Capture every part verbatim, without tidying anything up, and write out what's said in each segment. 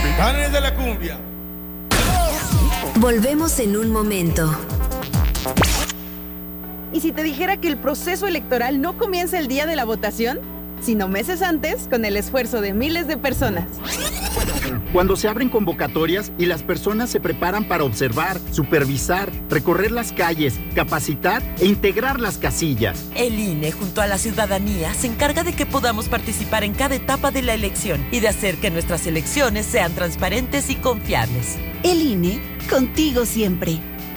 Capitanes de la cumbia. Volvemos en un momento. ¿Y si te dijera que el proceso electoral no comienza el día de la votación, sino meses antes, con el esfuerzo de miles de personas? Cuando se abren convocatorias y las personas se preparan para observar, supervisar, recorrer las calles, capacitar e integrar las casillas. El I N E, junto a la ciudadanía, se encarga de que podamos participar en cada etapa de la elección y de hacer que nuestras elecciones sean transparentes y confiables. El I N E, contigo siempre.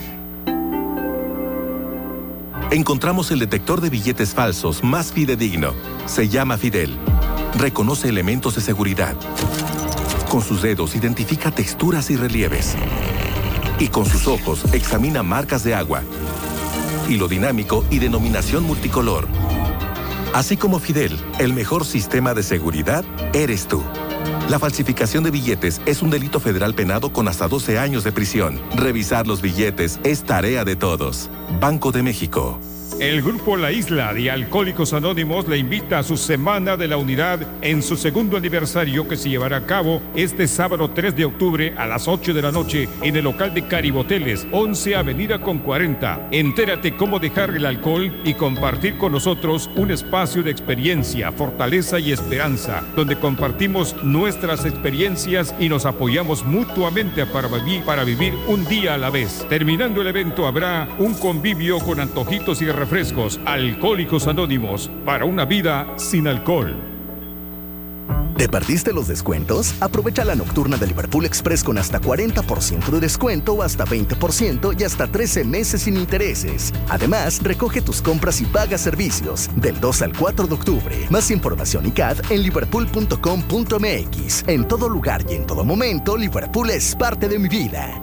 Encontramos el detector de billetes falsos más fidedigno. Se llama Fidel. Reconoce elementos de seguridad. Con sus dedos identifica texturas y relieves. Y con sus ojos examina marcas de agua, hilo dinámico y denominación multicolor. Así como Fidel, el mejor sistema de seguridad eres tú. La falsificación de billetes es un delito federal penado con hasta doce años de prisión. Revisar los billetes es tarea de todos. Banco de México. El Grupo La Isla de Alcohólicos Anónimos le invita a su Semana de la Unidad en su segundo aniversario, que se llevará a cabo este sábado tres de octubre a las ocho de la noche en el local de Cariboteles, once Avenida con cuarenta. Entérate cómo dejar el alcohol y compartir con nosotros un espacio de experiencia, fortaleza y esperanza, donde compartimos nuestras experiencias y nos apoyamos mutuamente para vivir, para vivir un día a la vez. Terminando el evento habrá un convivio con antojitos y refrescos. Alcohólicos Anónimos, para una vida sin alcohol. ¿Te perdiste los descuentos? Aprovecha la nocturna de Liverpool Express con hasta cuarenta por ciento de descuento o hasta veinte por ciento y hasta trece meses sin intereses. Además, recoge tus compras y paga servicios del dos al cuatro de octubre. Más información y C A D en liverpool punto com punto m x. En todo lugar y en todo momento, Liverpool es parte de mi vida.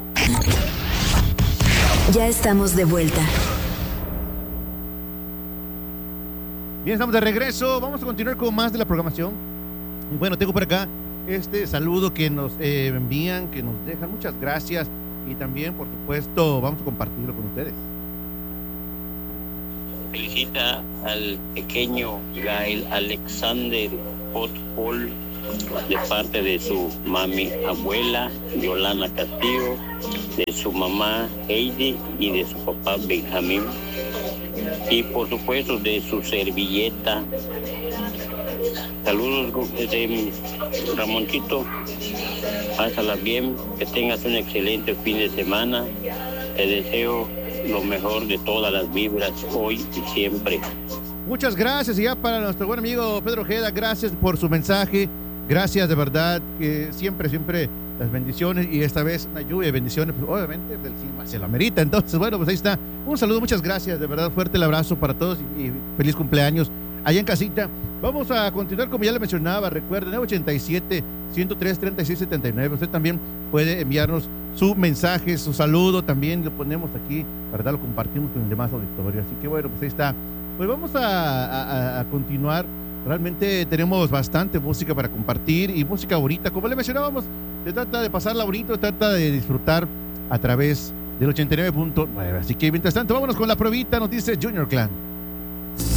Ya estamos de vuelta. Bien, estamos de regreso. Vamos a continuar con más de la programación. Y bueno, tengo por acá este saludo que nos eh, envían, que nos dejan. Muchas gracias. Y también, por supuesto, vamos a compartirlo con ustedes. Felicita al pequeño Gael Alexander Potpol de parte de su mami abuela Yolanda Castillo, de su mamá Heidi y de su papá Benjamín. Y por supuesto de su servilleta. Saludos, de Ramoncito. Pásala bien, que tengas un excelente fin de semana. Te deseo lo mejor de todas las vibras hoy y siempre. Muchas gracias. Y ya para nuestro buen amigo Pedro Ojeda, gracias por su mensaje. Gracias de verdad, que siempre, siempre las bendiciones, y esta vez una lluvia de bendiciones, pues obviamente del clima se la merita. Entonces, bueno, pues ahí está. Un saludo, muchas gracias, de verdad, fuerte el abrazo para todos y, y feliz cumpleaños allá en casita. Vamos a continuar, como ya le mencionaba, recuerden, nueve ochenta y siete, ciento tres, treinta y seis setenta y nueve. Usted también puede enviarnos su mensaje, su saludo, también lo ponemos aquí, ¿verdad? Lo compartimos con el demás auditorio. Así que bueno, pues ahí está. Pues vamos a, a, a continuar. Realmente tenemos bastante música para compartir y música bonita. Como le mencionábamos, se trata de pasarla bonito, se trata de disfrutar a través del ochenta y nueve punto nueve. Así que mientras tanto, vámonos con la pruebita, nos dice Junior Clan.